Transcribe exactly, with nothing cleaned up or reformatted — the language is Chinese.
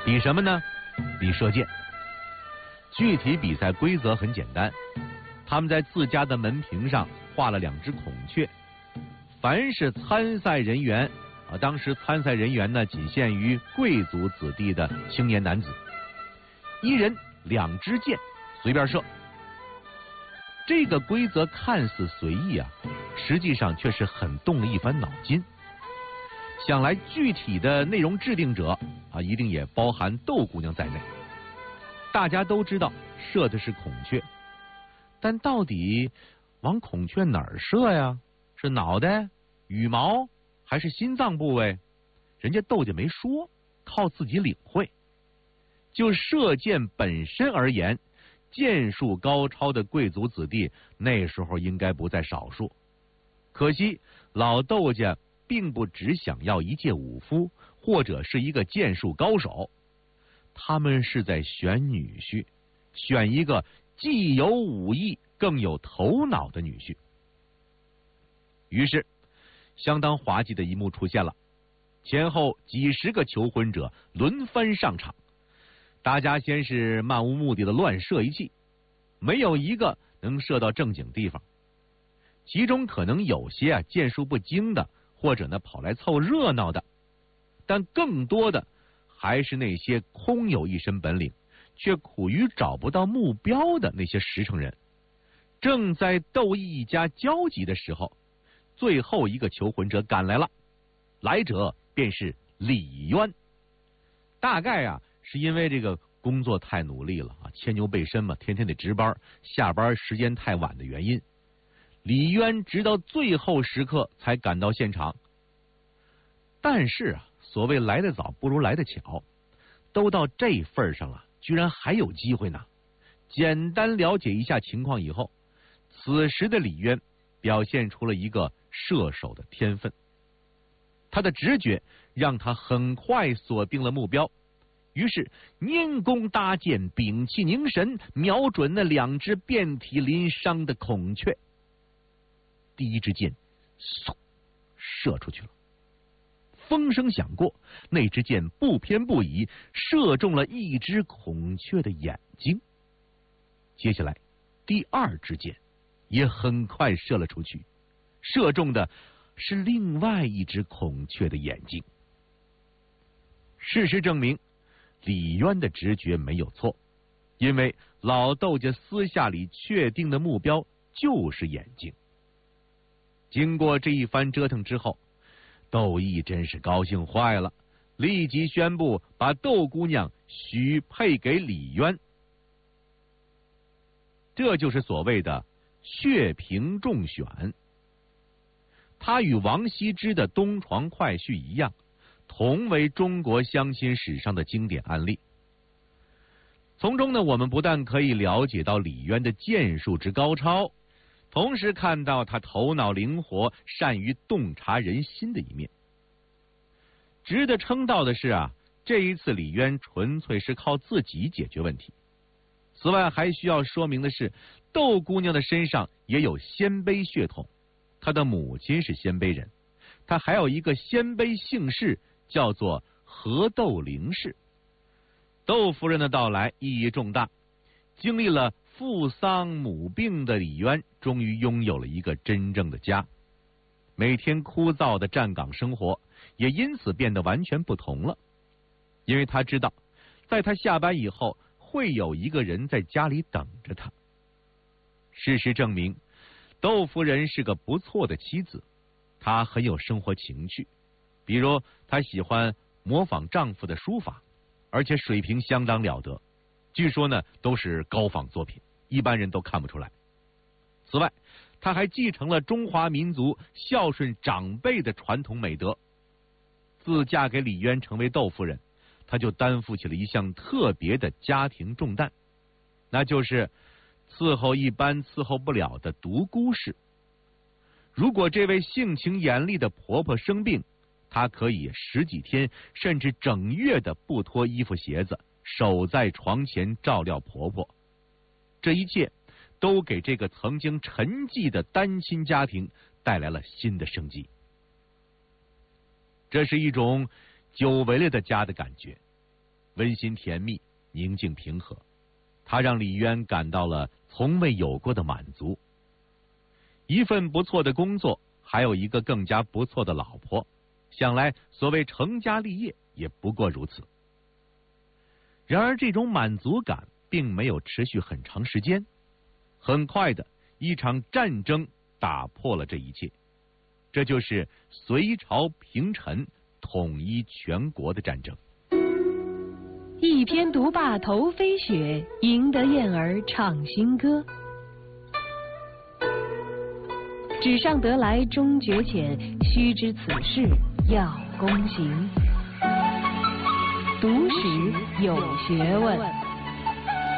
比什么呢？比射箭。具体比赛规则很简单，他们在自家的门屏上画了两只孔雀，凡是参赛人员啊，当时参赛人员呢仅限于贵族子弟的青年男子，一人两支箭，随便射。这个规则看似随意啊，实际上却是很动了一番脑筋。想来具体的内容制定者啊，一定也包含豆姑娘在内。大家都知道射的是孔雀，但到底往孔雀哪儿射呀？是脑袋、羽毛还是心脏部位？人家窦家没说，靠自己领会。就射箭本身而言，箭术高超的贵族子弟那时候应该不在少数。可惜老窦家并不只想要一介武夫或者是一个箭术高手，他们是在选女婿，选一个既有武艺更有头脑的女婿。于是相当滑稽的一幕出现了，前后几十个求婚者轮番上场，大家先是漫无目的的乱射一气，没有一个能射到正经地方。其中可能有些啊箭术不精的，或者呢跑来凑热闹的，但更多的还是那些空有一身本领却苦于找不到目标的那些实诚人。正在窦毅一家焦急的时候，最后一个求婚者赶来了，来者便是李渊。大概啊是因为这个工作太努力了啊，牵牛背身嘛，天天得值班，下班时间太晚的原因，李渊直到最后时刻才赶到现场。但是啊，所谓来得早不如来得巧，都到这份上了，居然还有机会呢。简单了解一下情况以后，此时的李渊表现出了一个射手的天分，他的直觉让他很快锁定了目标，于是拈弓搭箭，屏气凝神，瞄准那两只遍体鳞伤的孔雀。第一支箭嗖射出去了，风声响过，那支箭不偏不倚射中了一只孔雀的眼睛。接下来第二支箭也很快射了出去，射中的是另外一只孔雀的眼睛。事实证明，李渊的直觉没有错，因为老窦家私下里确定的目标就是眼睛。经过这一番折腾之后，窦毅真是高兴坏了，立即宣布把窦姑娘许配给李渊。这就是所谓的血凭重选。他与王羲之的东床快婿一样，同为中国相亲史上的经典案例。从中呢，我们不但可以了解到李渊的箭术之高超，同时看到他头脑灵活、善于洞察人心的一面。值得称道的是啊，这一次李渊纯粹是靠自己解决问题。此外还需要说明的是，窦姑娘的身上也有鲜卑血统，她的母亲是鲜卑人，她还有一个鲜卑姓氏，叫做何窦灵氏。窦夫人的到来意义重大，经历了父丧母病的李渊终于拥有了一个真正的家。每天枯燥的站岗生活也因此变得完全不同了，因为他知道在他下班以后会有一个人在家里等着他。事实证明，窦夫人是个不错的妻子，她很有生活情趣，比如她喜欢模仿丈夫的书法，而且水平相当了得，据说呢都是高仿作品，一般人都看不出来。此外，她还继承了中华民族孝顺长辈的传统美德。自嫁给李渊成为窦夫人，她就担负起了一项特别的家庭重担，那就是伺候一般伺候不了的独孤氏。如果这位性情严厉的婆婆生病，她可以十几天甚至整月的不脱衣服鞋子，守在床前照料婆婆。这一切都给这个曾经沉寂的单亲家庭带来了新的生机。这是一种久违了的家的感觉。 温馨甜蜜，宁静平和。它让李渊感到了从未有过的满足。一份不错的工作，还有一个更加不错的老婆，想来所谓成家立业也不过如此。然而这种满足感并没有持续很长时间，很快的一场战争打破了这一切，这就是隋朝平陈统一全国的战争。 一篇独霸头飞雪，赢得燕儿唱新歌。纸上得来终觉浅，须知此事要躬行。读史有学问。